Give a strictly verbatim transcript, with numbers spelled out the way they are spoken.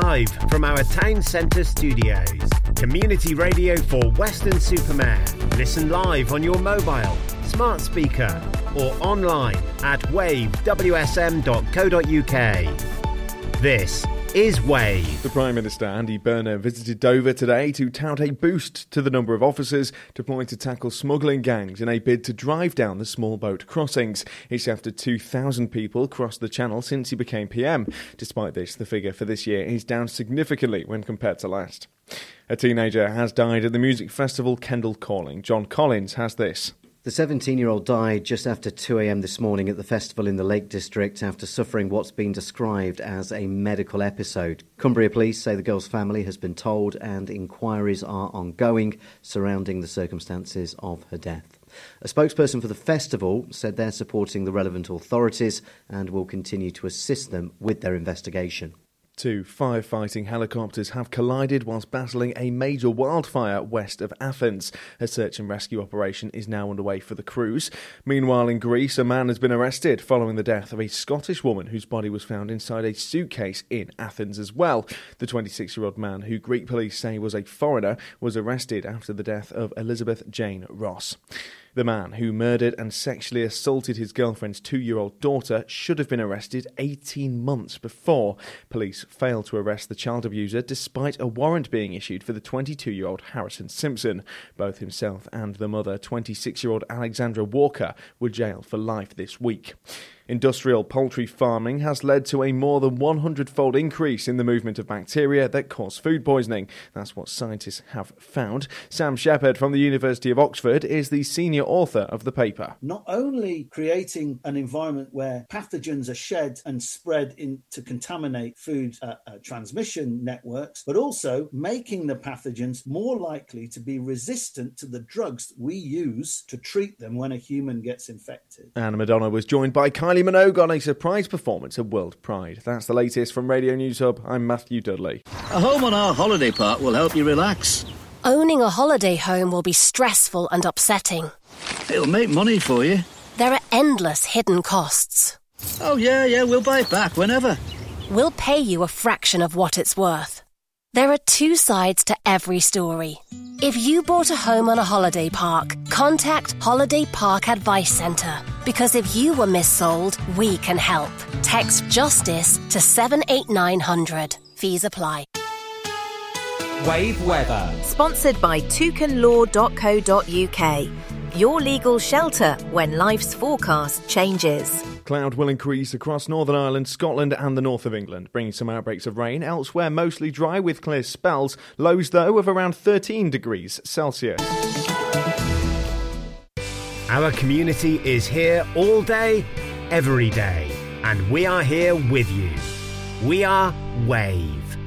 live from our town centre studios. Community radio for Weston-super-Mare. Listen live on your mobile, smart speaker or online at wave w s m dot co dot u k. This is Wave. The Prime Minister, Andy Burnham, visited Dover today to tout a boost to the number of officers deployed to tackle smuggling gangs in a bid to drive down the small boat crossings. It's after two thousand people crossed the channel since he became P M. Despite this, the figure for this year is down significantly when compared to last. A teenager has died at the music festival Kendal Calling. John Collins has this. The seventeen-year-old died just after two a.m. this morning at the festival in the Lake District after suffering what's been described as a medical episode. Cumbria Police say the girl's family has been told and inquiries are ongoing surrounding the circumstances of her death. A spokesperson for the festival said they're supporting the relevant authorities and will continue to assist them with their investigation. Two firefighting helicopters have collided whilst battling a major wildfire west of Athens. A search and rescue operation is now underway for the crews. Meanwhile, in Greece, a man has been arrested following the death of a Scottish woman whose body was found inside a suitcase in Athens as well. The twenty-six-year-old man, who Greek police say was a foreigner, was arrested after the death of Elizabeth Jane Ross. The man who murdered and sexually assaulted his girlfriend's two-year-old daughter should have been arrested eighteen months before. Police failed to arrest the child abuser despite a warrant being issued for the twenty-two-year-old Harrison Simpson. Both himself and the mother, twenty-six-year-old Alexandra Walker, were jailed for life this week. Industrial poultry farming has led to a more than one hundred-fold increase in the movement of bacteria that cause food poisoning. That's what scientists have found. Sam Shepherd from the University of Oxford is the senior author of the paper. Not only creating an environment where pathogens are shed and spread in to contaminate food uh, uh, transmission networks, but also making the pathogens more likely to be resistant to the drugs that we use to treat them when a human gets infected. Anna Madonna was joined by Kylie Minogue on a surprise performance at World Pride. That's the latest from Radio News Hub. I'm Matthew Dudley. A home on our holiday park will help you relax. Owning a holiday home will be stressful and upsetting. It'll make money for you. There are endless hidden costs. Oh, yeah, yeah, we'll buy it back whenever. We'll pay you a fraction of what it's worth. There are two sides to every story. If you bought a home on a holiday park, contact Holiday Park Advice Centre. Because if you were missold, we can help. Text JUSTICE to seven eight nine hundred. Fees apply. Wave weather. Sponsored by toucan law dot co dot u k. Your legal shelter when life's forecast changes. Cloud will increase across Northern Ireland, Scotland and the north of England, bringing some outbreaks of rain. Elsewhere, mostly dry with clear spells. Lows, though, of around thirteen degrees Celsius. Our community is here all day, every day, and we are here with you. We are Wave.